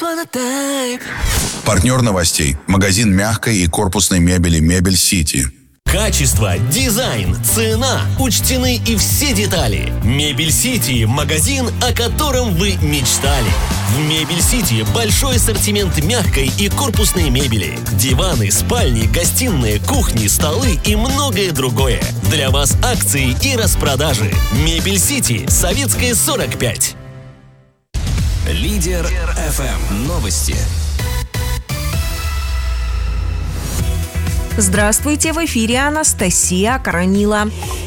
Партнер новостей. Магазин мягкой и корпусной мебели «Мебель Сити». Качество, дизайн, цена. Учтены и все детали. «Мебель Сити» – магазин, о котором вы мечтали. В «Мебель Сити» большой ассортимент мягкой и корпусной мебели. Диваны, спальни, гостиные, кухни, столы и многое другое. Для вас акции и распродажи. «Мебель Сити», Советская, 45. Лидер FM. Новости. Здравствуйте, в эфире Анастасия Коронила.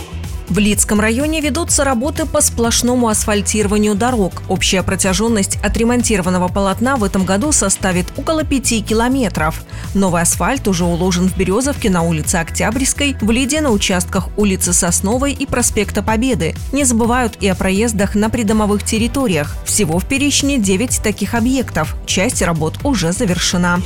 В Лидском районе ведутся работы по сплошному асфальтированию дорог. Общая протяженность отремонтированного полотна в этом году составит около 5 километров. Новый асфальт уже уложен в Березовке на улице Октябрьской, в Лиде на участках улицы Сосновой и проспекта Победы. Не забывают и о проездах на придомовых территориях. Всего в перечне 9 таких объектов. Часть работ уже завершена.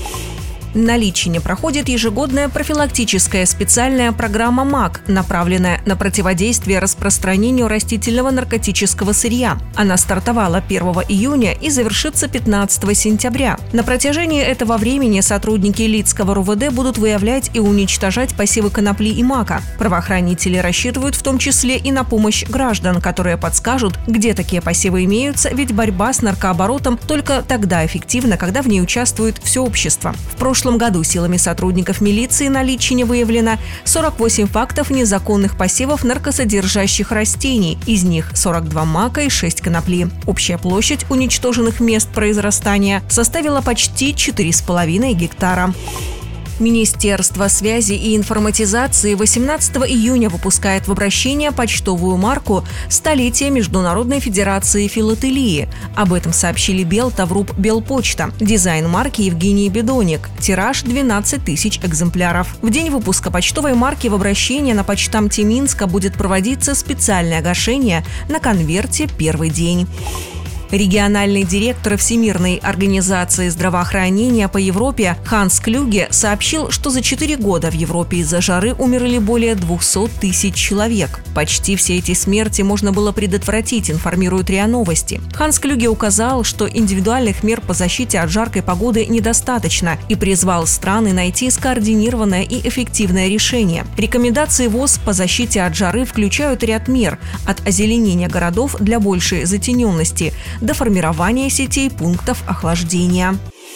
На Личине проходит ежегодная профилактическая специальная программа МАК, направленная на противодействие распространению растительного наркотического сырья. Она стартовала 1 июня и завершится 15 сентября. На протяжении этого времени сотрудники Лидского РУВД будут выявлять и уничтожать посевы конопли и мака. Правоохранители рассчитывают в том числе и на помощь граждан, которые подскажут, где такие посевы имеются, ведь борьба с наркооборотом только тогда эффективна, когда в ней участвует все общество. В прошлом году силами сотрудников милиции на Личине выявлено 48 фактов незаконных посевов наркосодержащих растений, из них 42 мака и 6 конопли. Общая площадь уничтоженных мест произрастания составила почти 4,5 гектара. Министерство связи и информатизации 18 июня выпускает в обращение почтовую марку «Столетие Международной Федерации Филателии». Об этом сообщили Белтавруб Белпочта. Дизайн марки Евгений Бедоник. Тираж 12 тысяч экземпляров. В день выпуска почтовой марки в обращение на почтамте Минска будет проводиться специальное гашение на конверте «Первый день». Региональный директор Всемирной организации здравоохранения по Европе Ханс Клюге сообщил, что за 4 года в Европе из-за жары умерли более 200 тысяч человек. Почти все эти смерти можно было предотвратить, информируют РИА Новости. Ханс Клюге указал, что индивидуальных мер по защите от жаркой погоды недостаточно и призвал страны найти скоординированное и эффективное решение. Рекомендации ВОЗ по защите от жары включают ряд мер – от озеленения городов для большей затененности – до формирования сетей пунктов охлаждения.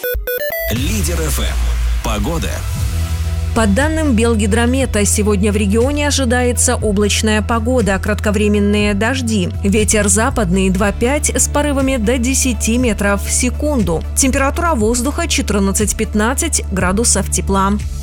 Лидер FM. Погода. По данным Белгидромета, сегодня в регионе ожидается облачная погода, кратковременные дожди. Ветер западный 2,5 с порывами до 10 метров в секунду. Температура воздуха 14-15 градусов тепла.